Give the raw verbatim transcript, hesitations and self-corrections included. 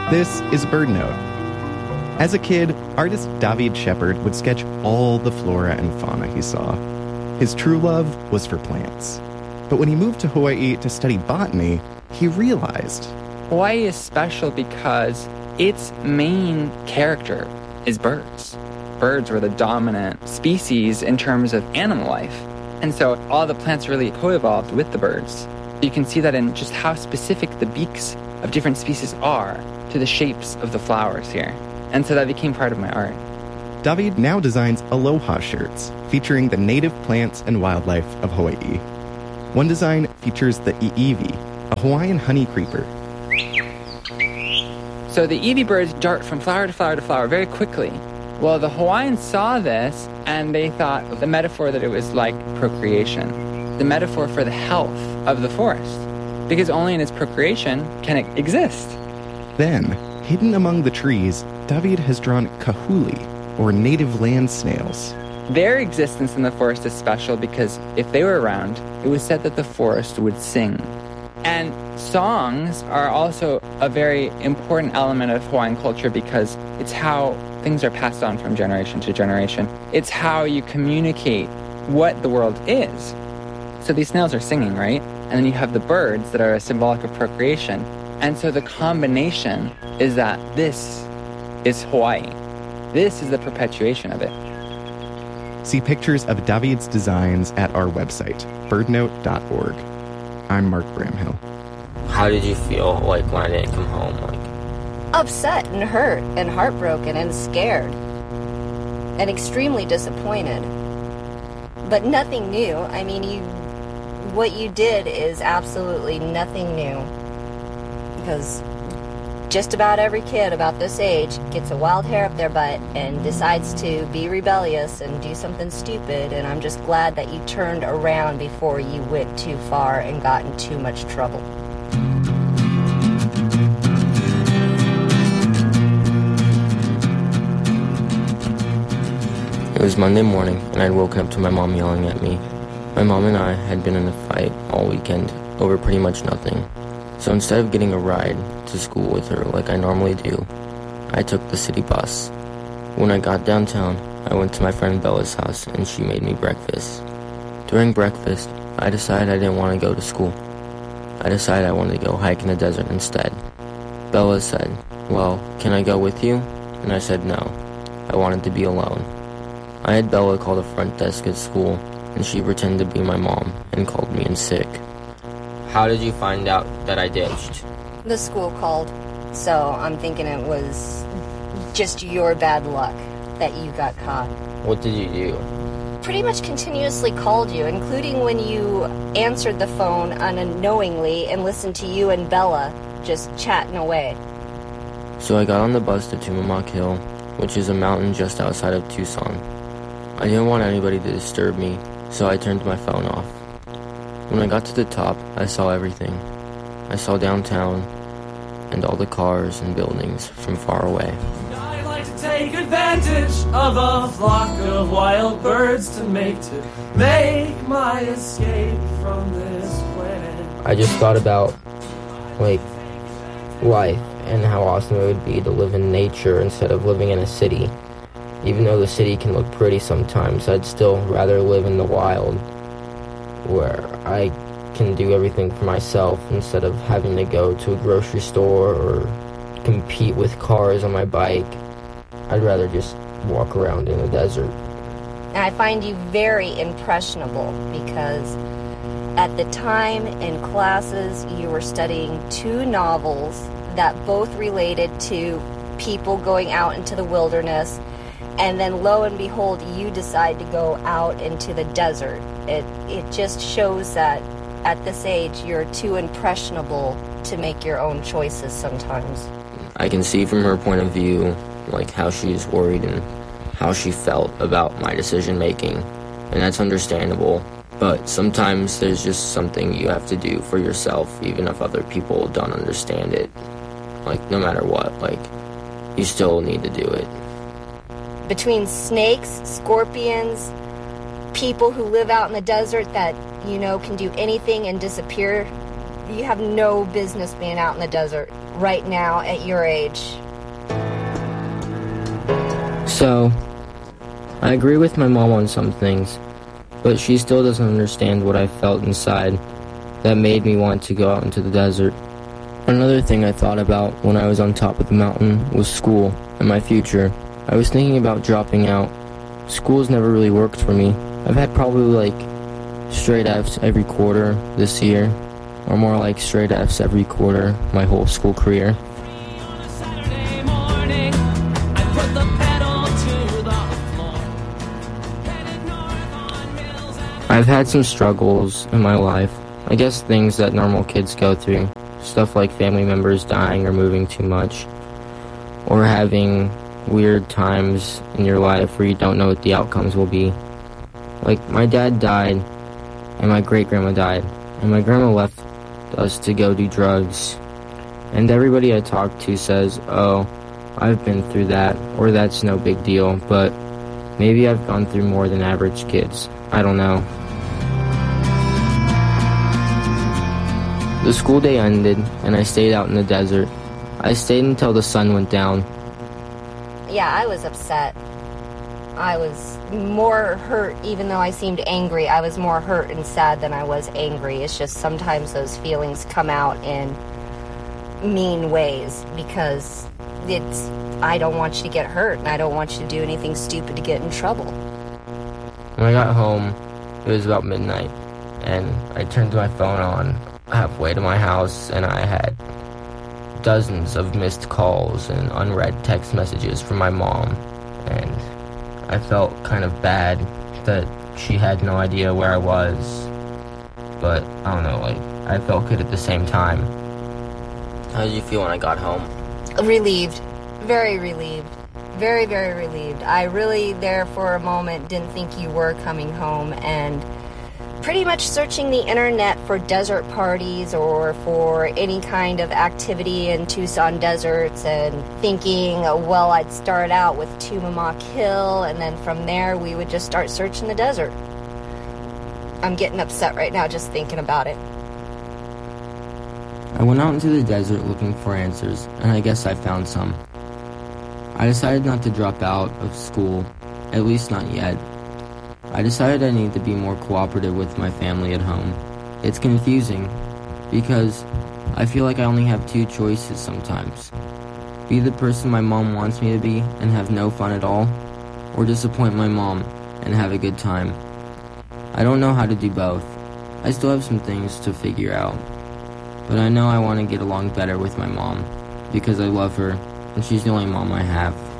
This is BirdNote. As a kid, artist David Shepard would sketch all the flora and fauna he saw. His true love was for plants. But when he moved to Hawaii to study botany, he realized Hawaii is special because its main character is birds. Birds were the dominant species in terms of animal life. And so all the plants really co-evolved with the birds. You can see that in just how specific the beaks of different species are to the shapes of the flowers here. And so that became part of my art. David now designs aloha shirts featuring the native plants and wildlife of Hawaii. One design features the iiwi, a Hawaiian honey creeper. So the iiwi birds dart from flower to flower to flower very quickly. Well, the Hawaiians saw this and they thought the metaphor that it was like procreation, the metaphor for the health of the forest, because only in its procreation can it exist. Then, hidden among the trees, David has drawn kahuli, or native land snails. Their existence in the forest is special because if they were around, it was said that the forest would sing. And songs are also a very important element of Hawaiian culture because it's how things are passed on from generation to generation. It's how you communicate what the world is. So these snails are singing, right? And then you have the birds that are symbolic of procreation. And so the combination is that this is Hawaii. This is the perpetuation of it. See pictures of David's designs at our website, birdnote dot org. I'm Mark Bramhill. How did you feel like when I didn't come home? Like upset and hurt and heartbroken and scared and extremely disappointed. But nothing new. I mean, you what you did is absolutely nothing new. Because just about every kid about this age gets a wild hair up their butt and decides to be rebellious and do something stupid, and I'm just glad that you turned around before you went too far and got in too much trouble. It was Monday morning, and I'd woken up to my mom yelling at me. My mom and I had been in a fight all weekend over pretty much nothing. So instead of getting a ride to school with her like I normally do, I took the city bus. When I got downtown, I went to my friend Bella's house and she made me breakfast. During breakfast, I decided I didn't want to go to school. I decided I wanted to go hike in the desert instead. Bella said, "Well, can I go with you?" And I said no. I wanted to be alone. I had Bella call the front desk at school, and she pretended to be my mom and called me in sick. How did you find out that I ditched? The school called, so I'm thinking it was just your bad luck that you got caught. What did you do? Pretty much continuously called you, including when you answered the phone unknowingly and listened to you and Bella just chatting away. So I got on the bus to Tumamoc Hill, which is a mountain just outside of Tucson. I didn't want anybody to disturb me, so I turned my phone off. When I got to the top, I saw everything. I saw downtown and all the cars and buildings from far away. I like to take advantage of a flock of wild birds to make to make my escape from this planet. I just thought about, like, life and how awesome it would be to live in nature instead of living in a city. Even though the city can look pretty sometimes, I'd still rather live in the wild, where I can do everything for myself instead of having to go to a grocery store or compete with cars on my bike. I'd rather just walk around in the desert. And I find you very impressionable because at the time in classes you were studying two novels that both related to people going out into the wilderness, and then lo and behold you decide to go out into the desert. It it just shows that at this age you're too impressionable to make your own choices sometimes. I can see from her point of view, like, how she's worried and how she felt about my decision making, and that's understandable. But sometimes there's just something you have to do for yourself, even if other people don't understand it. Like, no matter what, like, you still need to do it. Between snakes, scorpions, people who live out in the desert that, you know, can do anything and disappear you have no business being out in the desert right now at your age. So, I agree with my mom on some things, but she still doesn't understand what I felt inside that made me want to go out into the desert. Another thing I thought about when I was on top of the mountain was school and my future. I was thinking about dropping out. School's never really worked for me. I've had probably like straight F's every quarter this year, or more like straight F's every quarter my whole school career. I've had some struggles in my life. I guess things that normal kids go through. Stuff like family members dying or moving too much, or having weird times in your life where you don't know what the outcomes will be. Like, my dad died, and my great-grandma died, and my grandma left us to go do drugs. And everybody I talk to says, oh, I've been through that, or that's no big deal, but maybe I've gone through more than average kids. I don't know. The school day ended, and I stayed out in the desert. I stayed until the sun went down. Yeah, I was upset. I was more hurt, even though I seemed angry. I was more hurt and sad than I was angry. It's just sometimes those feelings come out in mean ways because it's, I don't want you to get hurt, and I don't want you to do anything stupid to get in trouble. When I got home, it was about midnight, and I turned my phone on halfway to my house, and I had dozens of missed calls and unread text messages from my mom, and I felt kind of bad that she had no idea where I was, but I don't know, like, I felt good at the same time. How did you feel when I got home? Relieved. Very relieved. Very, very relieved. I really, there for a moment, didn't think you were coming home, and pretty much searching the internet for desert parties or for any kind of activity in Tucson deserts and thinking, well, I'd start out with Tumamoc Hill, and then from there we would just start searching the desert. I'm getting upset right now just thinking about it. I went out into the desert looking for answers, and I guess I found some. I decided not to drop out of school, at least not yet. I decided I need to be more cooperative with my family at home. It's confusing, because I feel like I only have two choices sometimes. Be the person my mom wants me to be and have no fun at all, or disappoint my mom and have a good time. I don't know how to do both. I still have some things to figure out, but I know I want to get along better with my mom, because I love her, and she's the only mom I have.